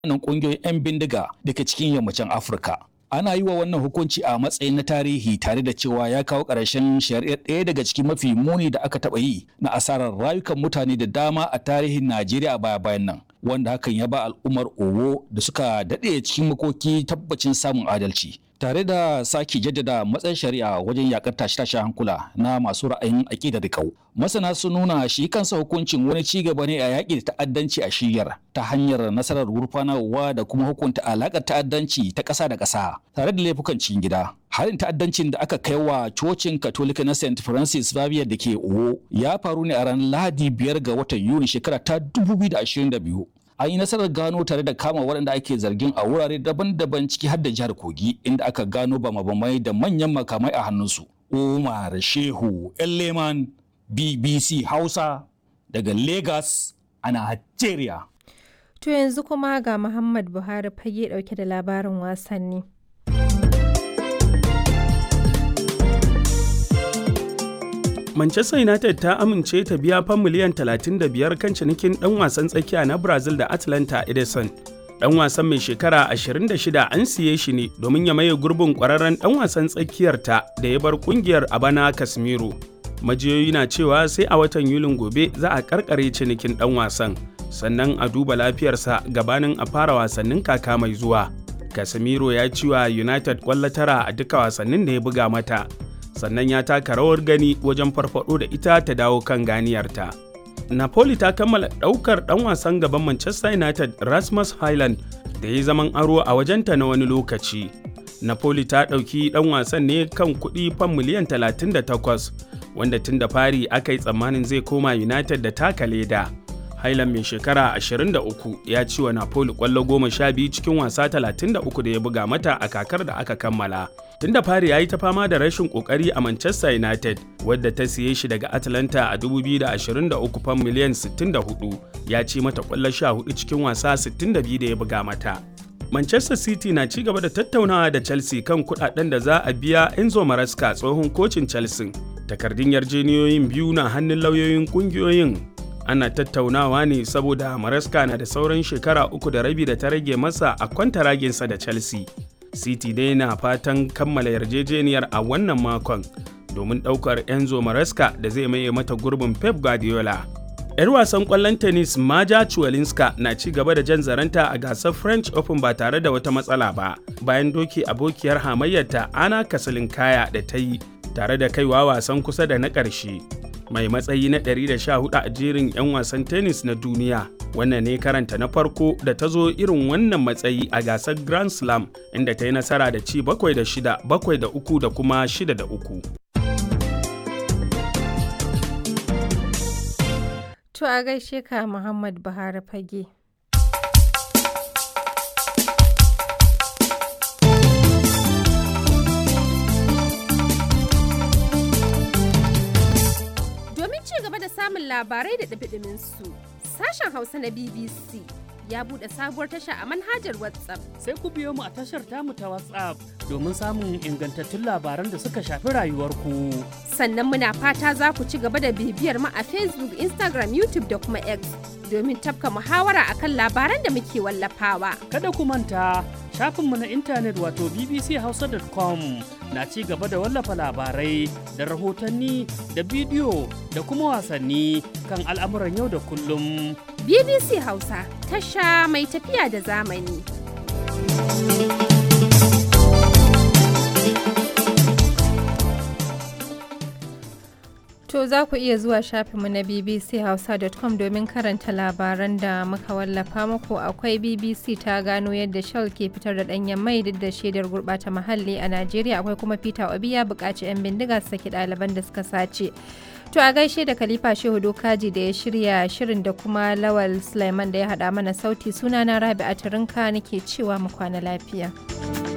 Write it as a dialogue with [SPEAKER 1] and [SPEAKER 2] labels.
[SPEAKER 1] wannan ƙungiyoyin 'yan bindiga da ke cikin yammacin Afirka. Ana yi wa wannan hukunci a matsayin na tarihi tare da cewa ya kawo ƙarshen shari'ar ɗaya daga cikin mafi muni da aka taɓa yi na asarar rayukan mutane da dama a tarihin Najeriya baya-bayan nan, wanda hakan ya ba al'ummar Owo da suka daɗe cikin makoki tabbacin samun adalci. Tare da sake jaddada matsayin shari'a wajen yakar tashe-tashen hankula na masu ra'ayin aƙida da kau. Masana sun nuna shi kansa hukuncin wani ci gaba ne a yaƙi da ta'addanci a shiyar ta hanyar nasarar gurfanarwa da kuma hukunta alaƙar ta'addanci ta ƙasa da ƙasa tare da laifukan cikin gida. Harin ta'addancin da aka kai wa cocin Katolika na St. Francis Xavier da ke Owo ya faru ne a ranar Lahadi 5 ga watan Yuni shekara ta 2022. An yi nasarar gano tare da kama waɗanda ake zargin a wurare daban-daban ciki har da jihar Kogi inda aka gano bama-bamai da manyan makamai a hannunsu. Umar Shehu Leman, BBC Hausa daga Lagos a Najeriya.
[SPEAKER 2] To yanzu kuma ga Muhammad Buhari fage ɗauke da labarin wasanni.
[SPEAKER 3] Manchester United ta amince ta biya fan miliyan 35 kan cinikin ɗan wasan tsakiya na Brazil da Atlanta Edison. Ɗan wasan mai shekara 26 an siye shi ne domin ya maye gurbin ƙwararren ɗan wasan tsakiyarta da ya bar ƙungiyar a bana Casemiro. Majiyoyi na cewa sai a watan Yulin gobe za a karkare cinikin ɗan wasan, sannan a duba lafiyarsa gabanin a fara wasannin kaka mai zuwa. Casemiro ya ci wa United ƙwallo 9 a duka wasannin da ya buga mata. Sannan ya taka rawar gani wajen farfado da ita ta dawo kan ganiyarta. Napoli ta kammala ɗaukar ɗan wasan gaban Manchester United Rasmus Hojlund da ya zaman aro a wajenta na wani lokaci. Napoli ta ɗauki ɗan wasan ne kan kuɗi fan miliyan 38 wanda tun da fari aka yi tsammanin zai koma United da taka leda. Hojlund mai shekara 23 ya ci wa Napoli ƙwallo 12 cikin wasa 33 da ya buga mata a kakar da aka kammala. Tun da fari ya yi ta fama da rashin kokari a Manchester United wadda ta siye shi daga Atlanta a 2023 fan miliyan 64 ya ci mata ƙwallo 14 cikin wasa 62 da ya buga mata. Manchester City na ci gaba da tattaunawa da Chelsea kan kudaden da za a biya Enzo Maresca tsohon kocin Chelsea. Takardun yarjejeniyoyin biyu na hannun lauyoyin kungiyoyin. Ana tattaunawa ne saboda Maresca na da sauran shekara 3.5 da ta rage masa a kwantaraginsa da Chelsea. City dai na fatan kammala yarjejeniyar a wannan makon domin ɗaukar Enzo Maresca da zai maye mata gurbin Pep Guardiola. 'Yar wasan ƙwallon tennis Maja Swiatek na ci gaba da jan zaranta a gasar French Open ba tare da wata matsala ba, bayan doki abokiyar hamayyarta Anna Kasalinskaya da ta yi tare da kaiwa wasan kusa da na ƙarshe. Mai matsayi na 114 a jerin 'yan wasan tennis na duniya. Wannan ne karanta na farko da ta zo irin wannan matsayi a gasar Grand Slam inda ta yi nasara da ci 7-6, 7-3 da kuma 6-3.
[SPEAKER 2] To a gaishe ka Muhammad Buhari fage. Domin ci gaba da samun labarai da ɗumi su. Sashen Hausa na BBC ya buɗe sabuwar tasha a manhajar WhatsApp.
[SPEAKER 4] Sai ku biyo mu a tashar tamu ta WhatsApp domin samun ingantattun labaran da suka shafi rayuwarku.
[SPEAKER 2] Sannan muna fata za ku ci gaba da bibiyar mu a Facebook, Instagram, YouTube da kuma X domin tafka muhawara akan labaran da muke wallafawa.
[SPEAKER 4] Kada ku manta shafinmu na intanet wato bbchausa.com na ci gaba da wallafa labarai da rahotanni da bidiyo da kuma wasanni kan al'amuran yau da kullum.
[SPEAKER 2] BBC Hausa, tasha mai tafiya da zamani. To za ku iya zuwa shafinmu na bbchausa.com domin karanta labaran da muka wallafa muku. Akwai BBC ta gano yadda Shell ke fitar da ɗanyen mai duk da shaidar gurɓata muhalli a Najeriya. Akwai kuma Peter Obi ya buƙaci 'yan bindiga su saki ɗaliban da suka sace. To a gaishe da Khalifa Shehu Dokaji da ya shirya shirin da kuma Lawal Sulaiman da ya haɗa mana sauti. Sunana Rabi'a Turinka nake cewa mu kwana lafiya.